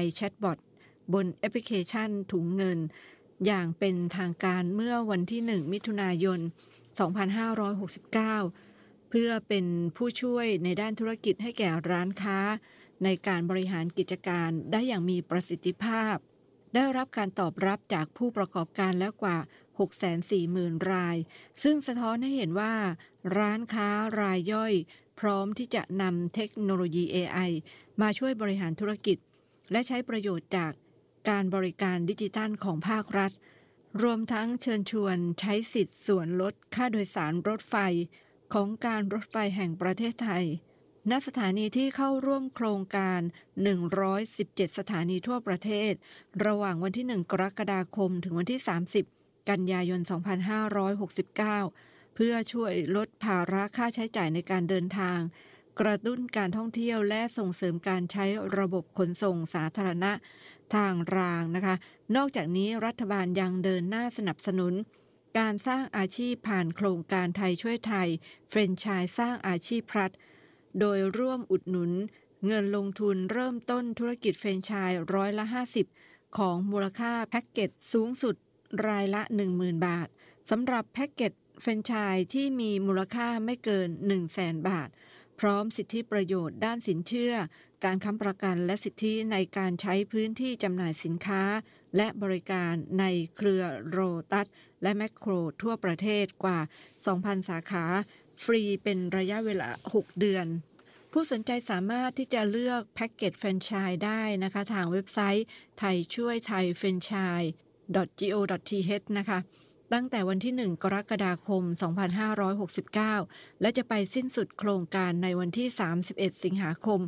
AI แชทบอทบนแอปพลิเคชันถุงเงินอย่างเป็นทางการเมื่อวันที่1มิถุนายน2569เพื่อเป็นผู้ช่วยในด้านธุรกิจให้แก่ร้านค้าในการบริหารกิจการได้อย่างมีประสิทธิภาพได้รับการตอบรับจากผู้ประกอบการแล้วกว่า 640,000 รายซึ่งสะท้อนให้เห็นว่าร้านค้ารายย่อยพร้อมที่จะนำเทคโนโลยี AI มาช่วยบริหารธุรกิจและใช้ประโยชน์จากการบริการดิจิทัลของภาครัฐรวมทั้งเชิญชวนใช้สิทธิ์ส่วนลดค่าโดยสารรถไฟของการรถไฟแห่งประเทศไทยณสถานีที่เข้าร่วมโครงการ117สถานีทั่วประเทศระหว่างวันที่1กรกฎาคมถึงวันที่30กันยายน2569เพื่อช่วยลดภาระค่าใช้จ่ายในการเดินทางกระตุ้นการท่องเที่ยวและส่งเสริมการใช้ระบบขนส่งสาธารณะทางรางนะคะนอกจากนี้รัฐบาลยังเดินหน้าสนับสนุนการสร้างอาชีพผ่านโครงการไทยช่วยไทยแฟรนไชส์สร้างอาชีพพลัดโดยร่วมอุดหนุนเงินลงทุนเริ่มต้นธุรกิจแฟรนไชส์50%ของมูลค่าแพ็กเกจสูงสุดรายละ 10,000 บาทสำหรับแพ็กเกจแฟรนไชส์ที่มีมูลค่าไม่เกิน 100,000 บาทพร้อมสิทธิประโยชน์ด้านสินเชื่อการค้ำประกันและสิทธิในการใช้พื้นที่จำหน่ายสินค้าและบริการในเครือโรตัสและแมคโครทั่วประเทศกว่า 2,000 สาขาฟรีเป็นระยะเวลา 6 เดือนผู้สนใจสามารถที่จะเลือกแพ็กเกจแฟรนไชส์ได้นะคะทางเว็บไซต์ไทยช่วยไทยแฟรนไชส์ .go.th นะคะตั้งแต่วันที่1กรกฎาคม2569และจะไปสิ้นสุดโครงการในวันที่31สิงหาคม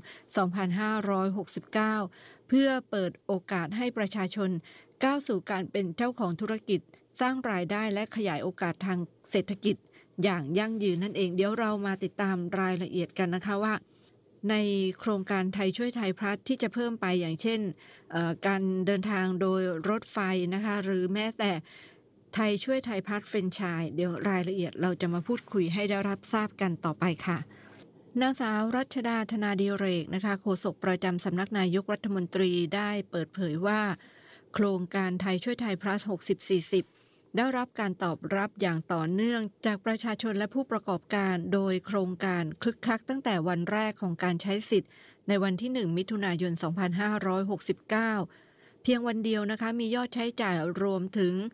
2569เพื่อเปิดโอกาสให้ประชาชนก้าวสู่การเป็นเจ้าของธุรกิจสร้างรายได้และขยายโอกาสทางเศรษฐกิจอย่างยั่งยืนนั่นเองเดี๋ยวเรามาติดตามรายละเอียดกันนะคะว่าในโครงการไทยช่วยไทยพลัสที่จะเพิ่มไปอย่างเช่นการเดินทางโดยรถไฟนะคะหรือแม้แต่ไทยช่วยไทยพลัสแฟรนไชส์เดี๋ยวรายละเอียดเราจะมาพูดคุยให้ได้รับทราบกันต่อไปค่ะนางสาวรัชดาธนาดิเรกนะคะโฆษกประจำสำนักนายกรัฐมนตรีได้เปิดเผยว่าโครงการไทยช่วยไทยพลัส60-40ได้รับการตอบรับอย่างต่อเนื่องจากประชาชนและผู้ประกอบการโดยโครงการคึกคักตั้งแต่วันแรกของการใช้สิทธิ์ในวันที่1มิถุนายน2569เพียงวันเดียวนะคะมียอดใช้จ่ายรวมถึง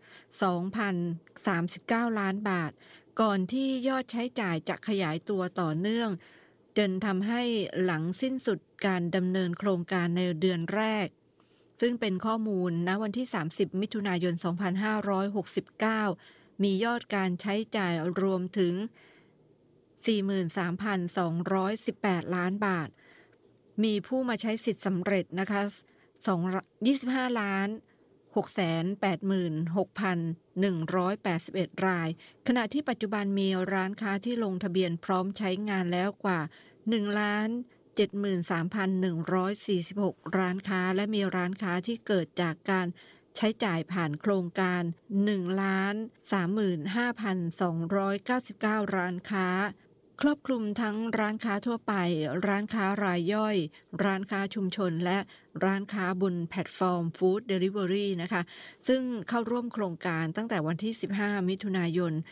2,039 ล้านบาทก่อนที่ยอดใช้จ่ายจะขยายตัวต่อเนื่องจนทำให้หลังสิ้นสุดการดำเนินโครงการในเดือนแรกซึ่งเป็นข้อมูลณวันที่30มิถุนายน2569มียอดการใช้จ่ายรวมถึง 43,218 ล้านบาทมีผู้มาใช้สิทธิ์สำเร็จนะคะ25ล้าน686,181 รายขณะที่ปัจจุบันมีร้านค้าที่ลงทะเบียนพร้อมใช้งานแล้วกว่า 1,73,146 ร้านค้าและมีร้านค้าที่เกิดจากการใช้จ่ายผ่านโครงการ 1,35,299 ร้านค้าครอบคลุมทั้งร้านค้าทั่วไปร้านค้ารายย่อยร้านค้าชุมชนและร้านค้าบนแพลตฟอร์มฟู้ดเดลิเวอรี่นะคะซึ่งเข้าร่วมโครงการตั้งแต่วันที่15มิถุนายน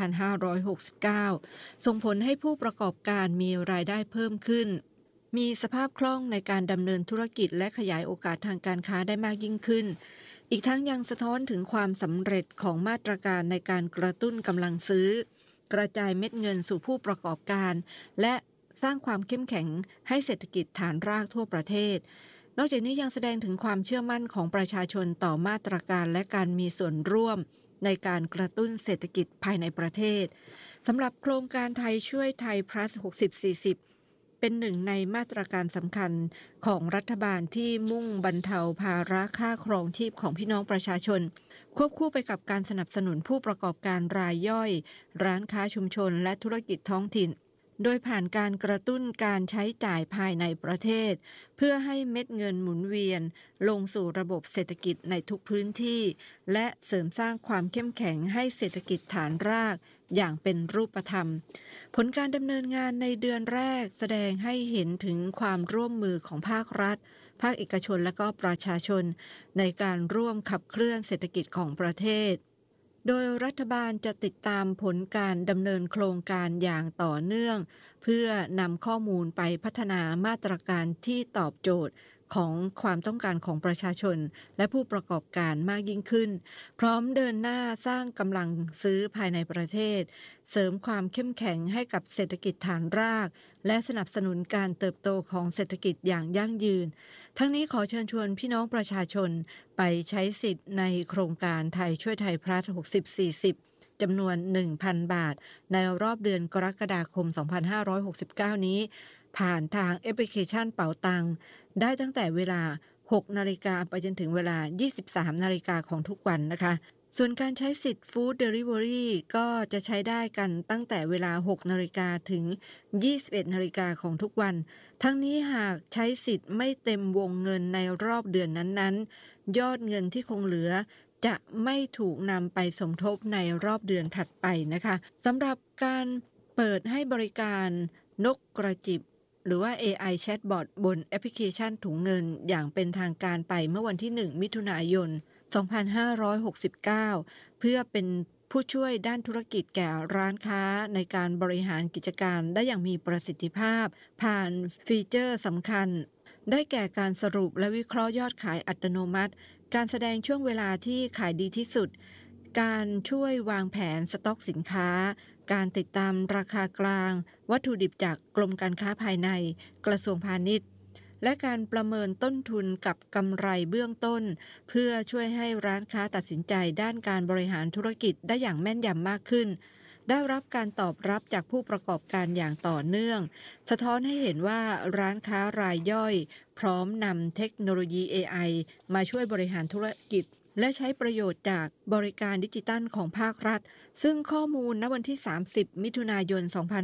2569ส่งผลให้ผู้ประกอบการมีรายได้เพิ่มขึ้นมีสภาพคล่องในการดำเนินธุรกิจและขยายโอกาสทางการค้าได้มากยิ่งขึ้นอีกทั้งยังสะท้อนถึงความสำเร็จของมาตรการในการกระตุ้นกำลังซื้อกระจายเม็ดเงินสู่ผู้ประกอบการและสร้างความเข้มแข็งให้เศรษฐกิจฐานรากทั่วประเทศนอกจากนี้ยังแสดงถึงความเชื่อมั่นของประชาชนต่อมาตรการและการมีส่วนร่วมในการกระตุ้นเศรษฐกิจภายในประเทศสำหรับโครงการไทยช่วยไทย plus 60-40เป็นหนึ่งในมาตรการสำคัญของรัฐบาลที่มุ่งบรรเทาภาระค่าครองชีพของพี่น้องประชาชนควบคู่ไปกับการสนับสนุนผู้ประกอบการรายย่อยร้านค้าชุมชนและธุรกิจท้องถิ่นโดยผ่านการกระตุ้นการใช้จ่ายภายในประเทศเพื่อให้เม็ดเงินหมุนเวียนลงสู่ระบบเศรษฐกิจในทุกพื้นที่และเสริมสร้างความเข้มแข็งให้เศรษฐกิจฐานรากอย่างเป็นรูปธรรมผลการดำเนินงานในเดือนแรกแสดงให้เห็นถึงความร่วมมือของภาครัฐภาคเอกชนและก็ประชาชนในการร่วมขับเคลื่อนเศรษฐกิจของประเทศโดยรัฐบาลจะติดตามผลการดำเนินโครงการอย่างต่อเนื่องเพื่อนำข้อมูลไปพัฒนามาตรการที่ตอบโจทย์ของความต้องการของประชาชนและผู้ประกอบการมากยิ่งขึ้นพร้อมเดินหน้าสร้างกำลังซื้อภายในประเทศเสริมความเข้มแข็งให้กับเศรษฐกิจฐานรากและสนับสนุนการเติบโตของเศรษฐกิจอย่างยั่งยืนทั้งนี้ขอเชิญชวนพี่น้องประชาชนไปใช้สิทธิ์ในโครงการไทยช่วยไทย plus 60-40 จำนวน 1,000 บาทในรอบเดือนกรกฎาคม 2569 นี้ผ่านทางแอปพลิเคชันเป๋าตังได้ตั้งแต่เวลา 6 นาฬิกาไปจนถึงเวลา 23 นาฬิกาของทุกวันนะคะส่วนการใช้สิทธิ์ฟู้ดเดลิเวอรี่ก็จะใช้ได้กันตั้งแต่เวลา 6 นาฬิกาถึง 21 นาฬิกาของทุกวันทั้งนี้หากใช้สิทธิ์ไม่เต็มวงเงินในรอบเดือนนั้นๆยอดเงินที่คงเหลือจะไม่ถูกนำไปสมทบในรอบเดือนถัดไปนะคะสำหรับการเปิดให้บริการนกกระจิบหรือว่า AI Chatbot บนแอปพลิเคชันถุงเงินอย่างเป็นทางการไปเมื่อวันที่ 1 มิถุนายน 2569 เพื่อเป็นผู้ช่วยด้านธุรกิจแก่ร้านค้าในการบริหารกิจการได้อย่างมีประสิทธิภาพผ่านฟีเจอร์สำคัญได้แก่การสรุปและวิเคราะห์ยอดขายอัตโนมัติการแสดงช่วงเวลาที่ขายดีที่สุดการช่วยวางแผนสต็อกสินค้าการติดตามราคากลางวัตถุดิบจากกรมการค้าภายในกระทรวงพาณิชย์และการประเมินต้นทุนกับกำไรเบื้องต้นเพื่อช่วยให้ร้านค้าตัดสินใจด้านการบริหารธุรกิจได้อย่างแม่นยำมากขึ้นได้รับการตอบรับจากผู้ประกอบการอย่างต่อเนื่องสะท้อนให้เห็นว่าร้านค้ารายย่อยพร้อมนำเทคโนโลยี AI มาช่วยบริหารธุรกิจและใช้ประโยชน์จากบริการดิจิตัลของภาครัฐซึ่งข้อมูลณวันที่ 30 มิถุนายน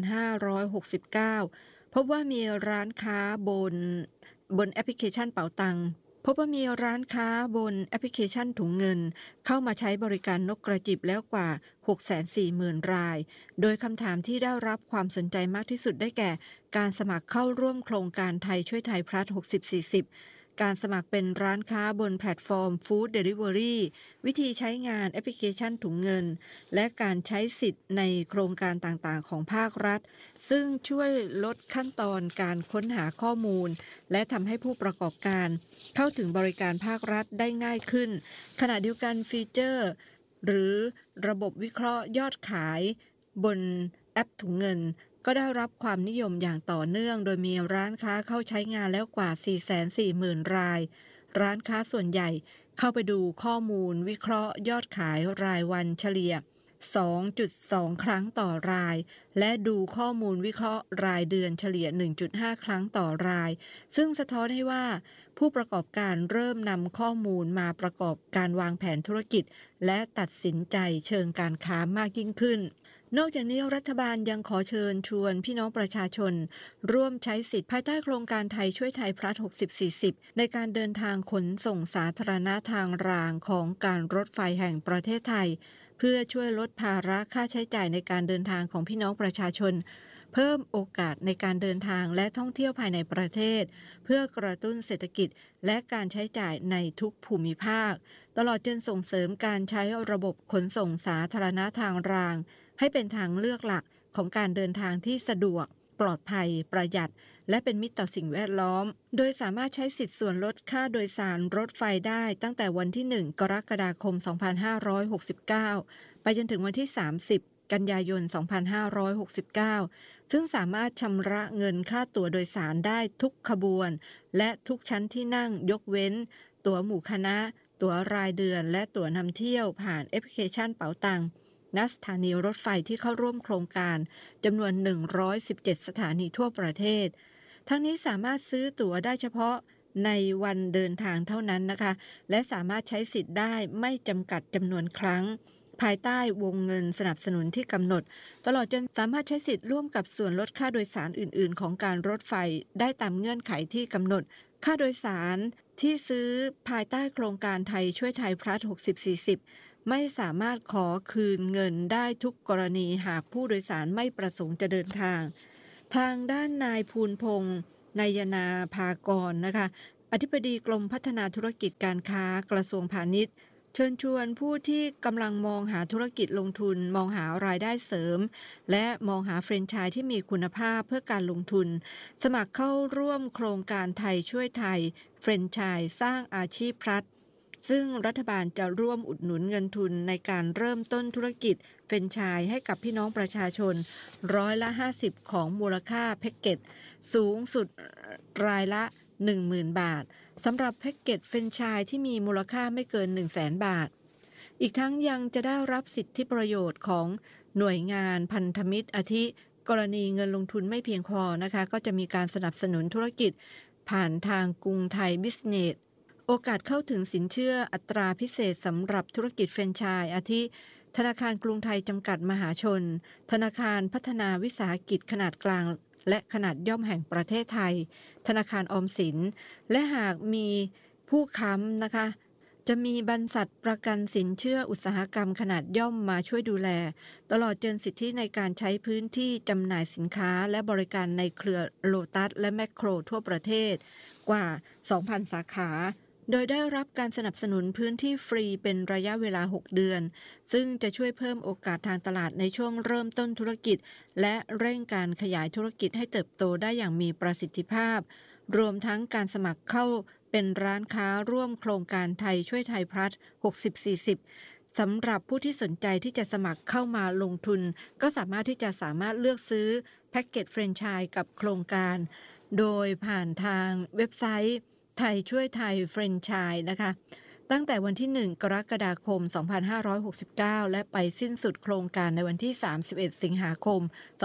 2569 พบว่ามีร้านค้าบนแอปพลิเคชันเป๋าตังพบว่ามีร้านค้าบนแอปพลิเคชันถุงเงินเข้ามาใช้บริการนกกระจิบแล้วกว่า 640,000 รายโดยคำถามที่ได้รับความสนใจมากที่สุดได้แก่การสมัครเข้าร่วมโครงการไทยช่วยไทย plus 60-40การสมัครเป็นร้านค้าบนแพลตฟอร์มฟู้ดเดลิเวอรี่วิธีใช้งานแอปพลิเคชันถุงเงินและการใช้สิทธิ์ในโครงการต่างๆของภาครัฐซึ่งช่วยลดขั้นตอนการค้นหาข้อมูลและทำให้ผู้ประกอบการเข้าถึงบริการภาครัฐได้ง่ายขึ้นขณะเดียวกันฟีเจอร์หรือระบบวิเคราะห์ยอดขายบนแอปถุงเงินก็ได้รับความนิยมอย่างต่อเนื่องโดยมีร้านค้าเข้าใช้งานแล้วกว่า 440,000 รายร้านค้าส่วนใหญ่เข้าไปดูข้อมูลวิเคราะห์ยอดขายรายวันเฉลี่ย 2.2 ครั้งต่อรายและดูข้อมูลวิเคราะห์รายเดือนเฉลี่ย 1.5 ครั้งต่อรายซึ่งสะท้อนให้ว่าผู้ประกอบการเริ่มนำข้อมูลมาประกอบการวางแผนธุรกิจและตัดสินใจเชิงการค้ามากยิ่งขึ้นนอกจากนี้รัฐบาลยังขอเชิญชวนพี่น้องประชาชนร่วมใช้สิทธิภายใต้โครงการไทยช่วยไทย plus 60-40 ในการเดินทางขนส่งสาธารณะทางรางของการรถไฟแห่งประเทศไทยเพื่อช่วยลดภาระค่าใช้จ่ายในการเดินทางของพี่น้องประชาชนเพิ่มโอกาสในการเดินทางและท่องเที่ยวภายในประเทศเพื่อกระตุ้นเศรษฐกิจและการใช้จ่ายในทุกภูมิภาคตลอดจนส่งเสริมการใช้ระบบขนส่งสาธารณะทางรางให้เป็นทางเลือกหลักของการเดินทางที่สะดวกปลอดภัยประหยัดและเป็นมิตรต่อสิ่งแวดล้อมโดยสามารถใช้สิทธิส่วนลดค่าโดยสารรถไฟได้ตั้งแต่วันที่ 1 กรกฎาคม 2569 ไปจนถึงวันที่ 30 กันยายน 2569 ซึ่งสามารถชำระเงินค่าตั๋วโดยสารได้ทุกขบวนและทุกชั้นที่นั่งยกเว้นตั๋วหมู่คณะตั๋วรายเดือนและตั๋วนำเที่ยวผ่านแอปพลิเคชันเป๋าตังณสถานีรถไฟที่เข้าร่วมโครงการจำนวน 117 สถานีทั่วประเทศทั้งนี้สามารถซื้อตั๋วได้เฉพาะในวันเดินทางเท่านั้นนะคะและสามารถใช้สิทธิ์ได้ไม่จำกัดจำนวนครั้งภายใต้วงเงินสนับสนุนที่กำหนดตลอดจนสามารถใช้สิทธิ์ร่วมกับส่วนลดค่าโดยสารอื่นๆของการรถไฟได้ตามเงื่อนไขที่กำหนดค่าโดยสารที่ซื้อภายใต้โครงการไทยช่วยไทย plus 60-40ไม่สามารถขอคืนเงินได้ทุกกรณีหากผู้โดยสารไม่ประสงค์จะเดินทางทางด้านนายภูลพงษ์นายนาภากรนะคะอธิบดีกรมพัฒนาธุรกิจการค้ากระทรวงพาณิชย์เชิญชวนผู้ที่กำลังมองหาธุรกิจลงทุนมองหารายได้เสริมและมองหาแฟรนไชส์ที่มีคุณภาพเพื่อการลงทุนสมัครเข้าร่วมโครงการไทยช่วยไทยแฟรนไชส์สร้างอาชีพพลัดซึ่งรัฐบาลจะร่วมอุดหนุนเงินทุนในการเริ่มต้นธุรกิจแฟรนไชส์ให้กับพี่น้องประชาชน50%ของมูลค่าแพ็กเกจสูงสุดรายละ 10,000 บาทสำหรับแพ็กเกจแฟรนไชส์ที่มีมูลค่าไม่เกิน 100,000 บาทอีกทั้งยังจะได้รับสิทธิประโยชน์ของหน่วยงานพันธมิตรอาทิกรณีเงินลงทุนไม่เพียงพอนะคะก็จะมีการสนับสนุนธุรกิจผ่านทางกรุงไทยบิสเนสโอกาสเข้าถึงสินเชื่ออัตราพิเศษสำหรับธุรกิจแฟรนไชส์อาทิธนาคารกรุงไทยจำกัดมหาชนธนาคารพัฒนาวิสาหกิจขนาดกลางและขนาดย่อมแห่งประเทศไทยธนาคารออมสินและหากมีผู้ค้ำนะคะจะมีบรรษัทประกันสินเชื่ออุตสาหกรรมขนาดย่อมมาช่วยดูแลตลอดจนสิทธิในการใช้พื้นที่จำหน่ายสินค้าและบริการในเครือโลตัสและแมคโครทั่วประเทศกว่า 2,000 สาขาโดยได้รับการสนับสนุนพื้นที่ฟรีเป็นระยะเวลา 6 เดือนซึ่งจะช่วยเพิ่มโอกาสทางตลาดในช่วงเริ่มต้นธุรกิจและเร่งการขยายธุรกิจให้เติบโตได้อย่างมีประสิทธิภาพรวมทั้งการสมัครเข้าเป็นร้านค้าร่วมโครงการไทยช่วยไทยพลัส 60-40 สำหรับผู้ที่สนใจที่จะสมัครเข้ามาลงทุนก็สามารถเลือกซื้อแพ็กเกจแฟรนไชส์กับโครงการโดยผ่านทางเว็บไซต์ไทยช่วยไทยแฟรนไชส์นะคะตั้งแต่วันที่ 1 กรกฎาคม 2569 และไปสิ้นสุดโครงการในวันที่ 31 สิงหาคม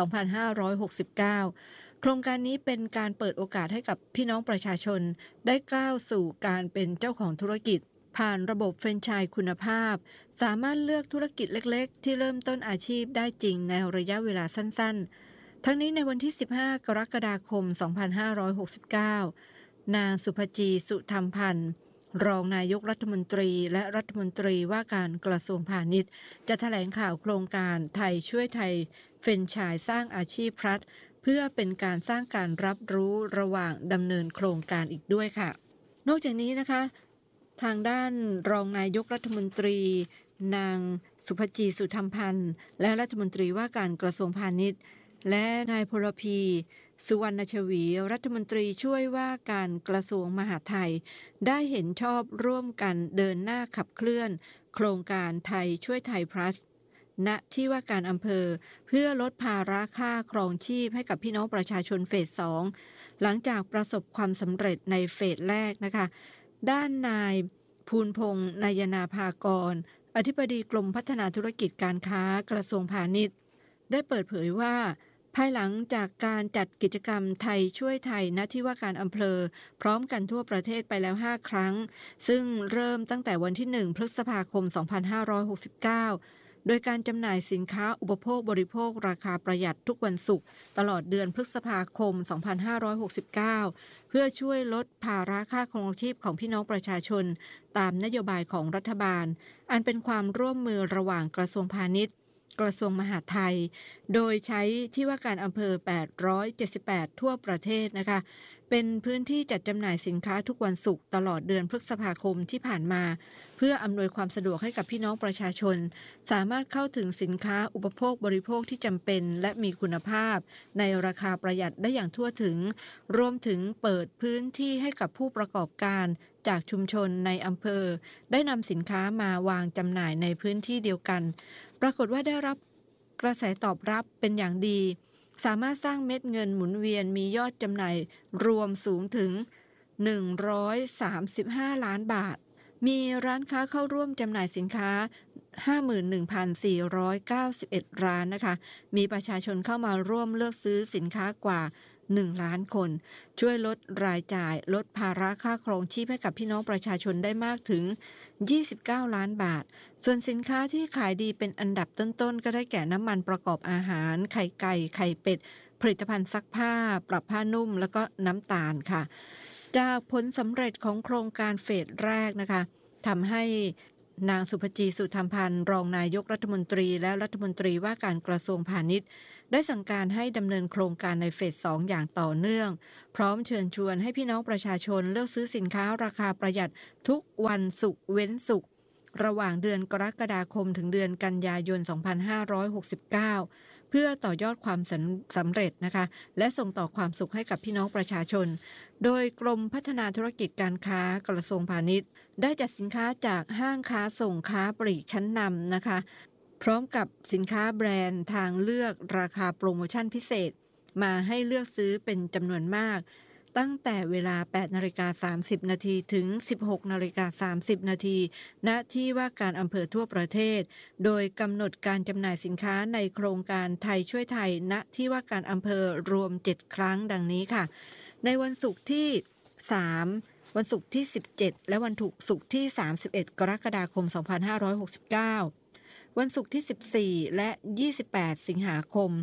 2569 โครงการนี้เป็นการเปิดโอกาสให้กับพี่น้องประชาชนได้ก้าวสู่การเป็นเจ้าของธุรกิจผ่านระบบแฟรนไชส์คุณภาพสามารถเลือกธุรกิจเล็กๆที่เริ่มต้นอาชีพได้จริงในระยะเวลาสั้นๆทั้งนี้ในวันที่ 15 กรกฎาคม 2569 นางสุภจี สุธรรมพันธ์รองนายกรัฐมนตรีและรัฐมนตรีว่าการกระทรวงพาณิชย์จะแถลงข่าวโครงการไทยช่วยไทยแฟรนไชส์สร้างอาชีพพลัดเพื่อเป็นการสร้างการรับรู้ระหว่างดำเนินโครงการอีกด้วยค่ะนอกจากนี้นะคะทางด้านรองนายกรัฐมนตรีนางสุภจี สุธรรมพันธ์และรัฐมนตรีว่าการกระทรวงพาณิชย์และนายพลพี สุวรรณชวีรัฐมนตรีช่วยว่าการกระทรวงมหาดไทยได้เห็นชอบร่วมกันเดินหน้าขับเคลื่อนโครงการไทยช่วยไทยพลัสณที่ว่าการอำเภอเพื่อลดภาระค่าครองชีพให้กับพี่น้องประชาชนเฟส 2หลังจากประสบความสำเร็จในเฟสแรกนะคะด้านนายภูลพงษ์นายนาภากรอธิบดีกรมพัฒนาธุรกิจการค้ากระทรวงพาณิชย์ได้เปิดเผยว่าภายหลังจากการจัดกิจกรรมไทยช่วยไทยณที่ว่าการอำเภอพร้อมกันทั่วประเทศไปแล้ว5ครั้งซึ่งเริ่มตั้งแต่วันที่1พฤษภาคม2569โดยการจำหน่ายสินค้าอุปโภคบริโภคราคาประหยัดทุกวันศุกร์ตลอดเดือนพฤษภาคม2569เพื่อช่วยลดภาระค่าครองชีพของพี่น้องประชาชนตามนโยบายของรัฐบาลอันเป็นความร่วมมือระหว่างกระทรวงพาณิชย์กระทรวงมหาดไทยโดยใช้ที่ว่าการอำเภอ878ทั่วประเทศนะคะเป็นพื้นที่จัดจำหน่ายสินค้าทุกวันศุกร์ตลอดเดือนพฤษภาคมที่ผ่านมาเพื่ออำนวยความสะดวกให้กับพี่น้องประชาชนสามารถเข้าถึงสินค้าอุปโภคบริโภคที่จำเป็นและมีคุณภาพในราคาประหยัดได้อย่างทั่วถึงรวมถึงเปิดพื้นที่ให้กับผู้ประกอบการจากชุมชนในอำเภอได้นำสินค้ามาวางจำหน่ายในพื้นที่เดียวกันปรากฏว่าได้รับกระแสตอบรับเป็นอย่างดีสามารถสร้างเม็ดเงินหมุนเวียนมียอดจำหน่ายรวมสูงถึง135ล้านบาทมีร้านค้าเข้าร่วมจำหน่ายสินค้า 51,491 ร้านนะคะมีประชาชนเข้ามาร่วมเลือกซื้อสินค้ากว่า1 ล้านคนช่วยลดรายจ่ายลดภาระค่าครองชีพให้กับพี่น้องประชาชนได้มากถึง29ล้านบาทส่วนสินค้าที่ขายดีเป็นอันดับต้นๆก็ได้แก่น้ำมันประกอบอาหารไข่ไก่ไข่เป็ดผลิตภัณฑ์ซักผ้าปรับผ้านุ่มแล้วก็น้ำตาลค่ะจากผลสำเร็จของโครงการเฟสแรกนะคะทำให้นางสุภจี สุธรรมพันธ์รองนายกรัฐมนตรีและรัฐมนตรีว่าการกระทรวงพาณิชย์ได้สั่งการให้ดำเนินโครงการในเฟส 2 อย่างต่อเนื่องพร้อมเชิญชวนให้พี่น้องประชาชนเลือกซื้อสินค้าราคาประหยัดทุกวันศุกร์เว้นศุกร์ระหว่างเดือนกรกฎาคมถึงเดือนกันยายน 2569 เพื่อต่อยอดความสำเร็จนะคะและส่งต่อความสุขให้กับพี่น้องประชาชนโดยกรมพัฒนาธุรกิจการค้ากระทรวงพาณิชย์ได้จัดสินค้าจากห้างค้าส่งค้าปลีกชั้นนำนะคะพร้อมกับสินค้าแบรนด์ทางเลือกราคาโปรโมชั่นพิเศษมาให้เลือกซื้อเป็นจำนวนมากตั้งแต่เวลา 8:30 น.ถึง 16:30 น.ณที่ว่าการอำเภอทั่วประเทศโดยกำหนดการจำหน่ายสินค้าในโครงการไทยช่วยไทยณที่ว่าการอำเภอรวม7ครั้งดังนี้ค่ะในวันศุกร์ที่3วันศุกร์ที่17และวันศุกร์ที่31กรกฎาคม2569วันศุกร์ที่14และ28สิงหาคม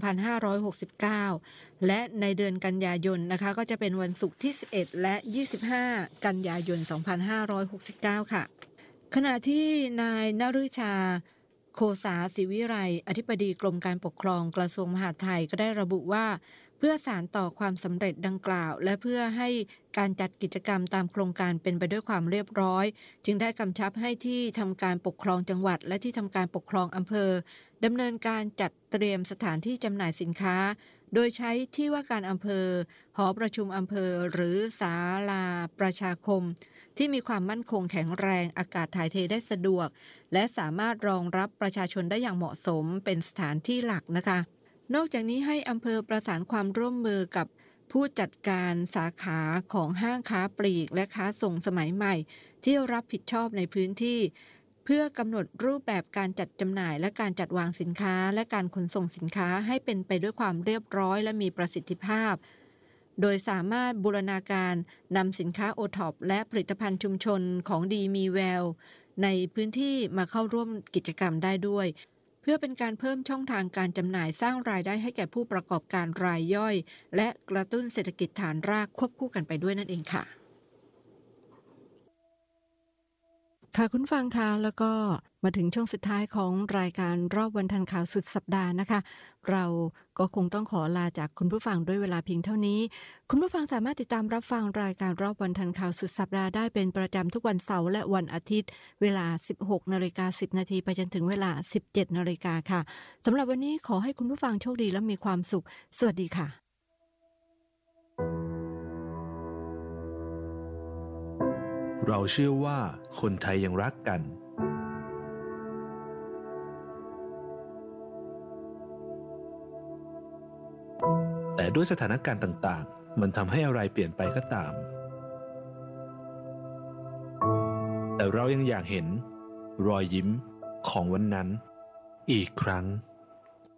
2569และในเดือนกันยายนนะคะก็จะเป็นวันศุกร์ที่11และ25กันยายน2569ค่ะขณะที่นายนฤชาโคสาศิวิไลอธิบดีกรมการปกครองกระทรวงมหาดไทยก็ได้ระบุว่าเพื่อสานต่อความสำเร็จดังกล่าวและเพื่อให้การจัดกิจกรรมตามโครงการเป็นไปด้วยความเรียบร้อยจึงได้กำชับให้ที่ทำการปกครองจังหวัดและที่ทำการปกครองอำเภอดำเนินการจัดเตรียมสถานที่จำหน่ายสินค้าโดยใช้ที่ว่าการอำเภอหอประชุมอำเภอหรือศาลาประชาคมที่มีความมั่นคงแข็งแรงอากาศถ่ายเทได้สะดวกและสามารถรองรับประชาชนได้อย่างเหมาะสมเป็นสถานที่หลักนะคะนอกจากนี้ให้อำเภอประสานความร่วมมือกับผู้จัดการสาขาของห้างค้าปลีกและค้าส่งสมัยใหม่ที่รับผิดชอบในพื้นที่เพื่อกำหนดรูปแบบการจัดจำหน่ายและการจัดวางสินค้าและการขนส่งสินค้าให้เป็นไปด้วยความเรียบร้อยและมีประสิทธิภาพโดยสามารถบูรณาการนำสินค้าโอท็อปและผลิตภัณฑ์ชุมชนของดีมีแววในพื้นที่มาเข้าร่วมกิจกรรมได้ด้วยเพื่อเป็นการเพิ่มช่องทางการจำหน่ายสร้างรายได้ให้แก่ผู้ประกอบการรายย่อยและกระตุ้นเศรษฐกิจฐานรากควบคู่กันไปด้วยนั่นเองค่ะค่ะคุณฟังคะแล้วก็มาถึงช่วงสุดท้ายของรายการรอบวันทันข่าวสุดสัปดาห์นะคะเราก็คงต้องขอลาจากคุณผู้ฟังด้วยเวลาเพียงเท่านี้คุณผู้ฟังสามารถติดตามรับฟังรายการรอบวันทันข่าวสุดสัปดาห์ได้เป็นประจำทุกวันเสาร์และวันอาทิตย์เวลา 16:10 น.ไปจนถึงเวลา 17:00 น.ค่ะสำหรับวันนี้ขอให้คุณผู้ฟังโชคดีและมีความสุขสวัสดีค่ะเราเชื่อว่าคนไทยยังรักกันแต่ด้วยสถานการณ์ต่างๆมันทำให้อะไรเปลี่ยนไปก็ตามแต่เรายังอยากเห็นรอยยิ้มของวันนั้นอีกครั้ง